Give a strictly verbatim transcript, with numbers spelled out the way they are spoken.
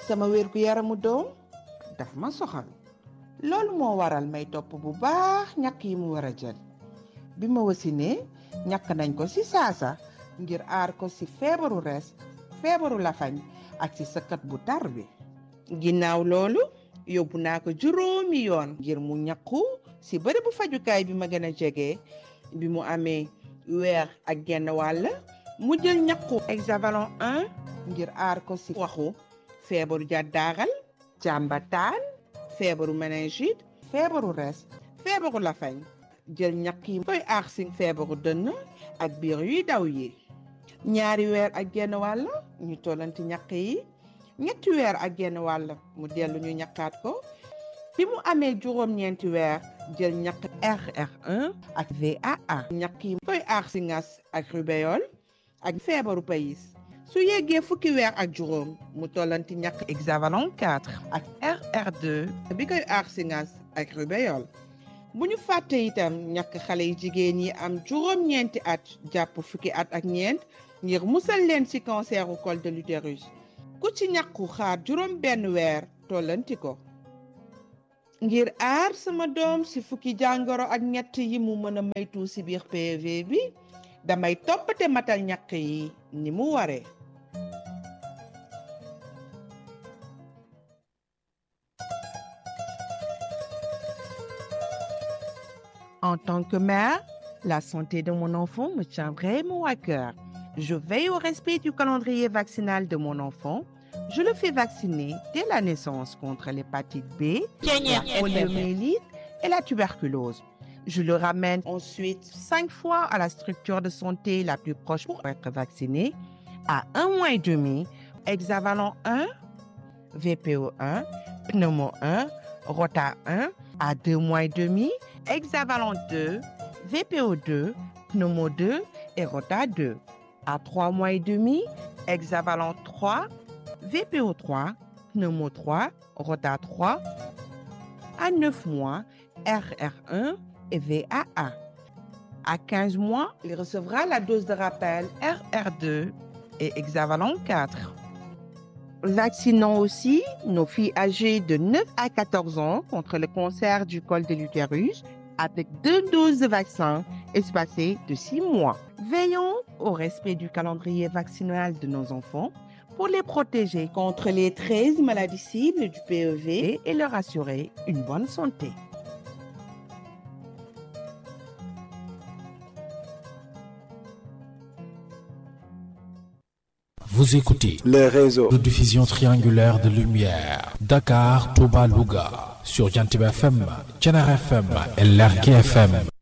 sama wérgu yaramu doom daf ma soxal loolu moo waral may topp bu baax ñàkk yi mu war a jël bi ma wasinee ñàkk nañ ko ci saasa ngir aar ko ci feebaru res feebaru lafañ ak ci sëkkat bu tar bi ginnaaw loolu yóbbu naa ko juróomi yoon ngir mu ñàkku ci bërëbu fajukaay bi ma gën a jege bi mu amee weer ak genn wàll mu jël ñàkku hexavalon un ngir aar ko ci waxu feebaru jàddaaral jàmbataan feebaru méningite feebaru res feebaru lafañ jël ñàkk yi koy aar ci feebaru dënn ak biir yuy daw yi ñaari weer ak genn wàll ñu tollanti ñàkk yi ñetti weer ak genn wàll mu dellu ñu ñàkkaat ko bi mu amee juróom-ñeenti weer jël ñàkk R R un ak V A A ñàkk yi koy aar ci ngas ak rubéole ak feebaru payis su yeggee fukki weer ak juróom mu tollanti ñàkk hexavalon quatre ak R R deux bi koy aar ci ngas ak rubéole bu ñu fàtte itam ñàkk xale yi jigéen yi am juróom-ñeenti at jàpp fukki at ak ñeent ngir musal leen ci canceru col de l'utérus ku ci ñàkku xaar juróom benn weer tollanti ko ngir aar sama doom ci fukki jàngoro ak ñett yi mu mën a maytu ci biir P E V bi damay toppate matal ñàkk yi ni mu waree. En tant que mère, la santé de mon enfant me tient vraiment à cœur. Je veille au respect du calendrier vaccinal de mon enfant. Je le fais vacciner dès la naissance contre l'hépatite B, la poliomyélite et la tuberculose. Je le ramène ensuite cinq fois à la structure de santé la plus proche pour être vacciné. À un mois et demi, hexavalon un, V P O un, pneumo un, rota un. À deux mois et demi, hexavalon deux, V P O deux, pneumo deux et rota deux. À trois mois et demi, hexavalon trois, V P O trois, pneumo trois, rota trois. À neuf mois, R R un et V A A. À quinze mois, il recevra la dose de rappel R R deux et hexavalon quatre. Vaccinons aussi nos filles âgées de neuf à quatorze ans contre le cancer du col de l'utérus avec deux doses de vaccin espacées de six mois. Veillons au respect du calendrier vaccinal de nos enfants pour les protéger contre les treize maladies cibles du P E V et leur assurer une bonne santé. Vous écoutez les réseaux de diffusion triangulaire de lumière Dakar, Touba, Louga sur Jantib F M, Thiénaba F M et Lergui F M.